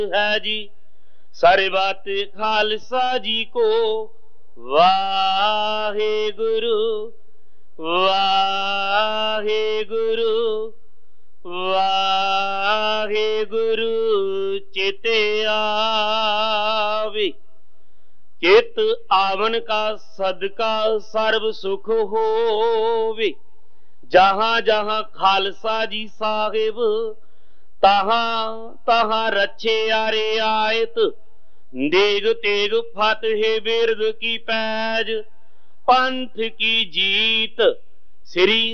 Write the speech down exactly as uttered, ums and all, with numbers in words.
है जी। सारे बात खालसा जी को वाहे गुरु वाहे गुरु वाहे गुरु चित आवे। चित आवन का सदका सर्व सुख होवे। जहां जहां खालसा जी साहिब तहां तहां रच्छे आरे आयत। देग तेग फतेह बिरद की पैज पंथ की जीत। श्री